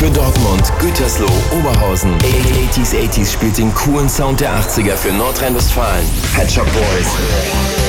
für Dortmund, Gütersloh, Oberhausen. 80s spielt den coolen Sound der 80er für Nordrhein-Westfalen. Pet Shop Boys.